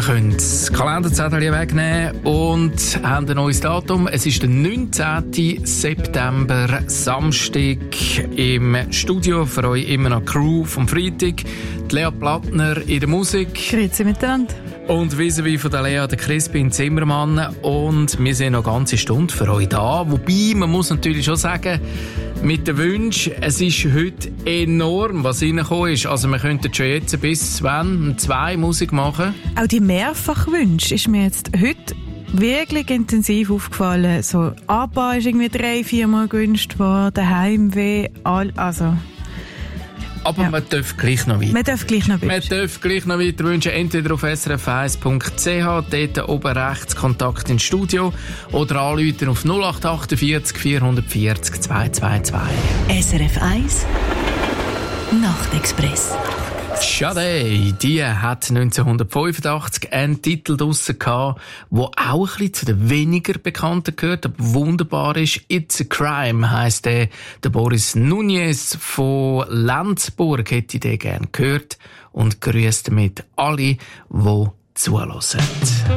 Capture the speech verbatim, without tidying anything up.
können das Kalenderzettel wegnehmen und haben ein neues Datum. Es ist der neunzehnten September, Samstag, im Studio. Für euch immer noch Crew vom Freitag. Die Lea Plattner in der Musik. Grüezi miteinander. Und vis-à-vis von der Lea, der Crispin Zimmermann. Und wir sind noch eine ganze Stunde für euch da. Wobei, man muss natürlich schon sagen, mit den Wünschen, es ist heute enorm, was reingekommen ist. Also wir könnten schon jetzt bis zwei, zwei Musik machen. Auch die Mehrfachwünsche ist mir jetzt heute wirklich intensiv aufgefallen. So, ABBA ist irgendwie drei, viermal gewünscht worden, Heimweh, all, also... Aber ja. man darf gleich noch weiter. Man darf gleich noch Man darf gleich noch weiter wünschen. Entweder auf s r f eins punkt c h, dort oben rechts Kontakt ins Studio, oder anrufen auf null acht achtundvierzig vierhundertvierzig zweihundertzweiundzwanzig. S R F eins Nachtexpress. Sade, die hat neunzehnhundertfünfundachtzig einen Titel draussen gehabt, der auch ein bisschen zu den weniger bekannten gehört, aber wunderbar ist. It's a Crime heisst der. Der Boris Nunez von Lenzburg hätte den gerne gehört und grüßt damit alle, die zuhören.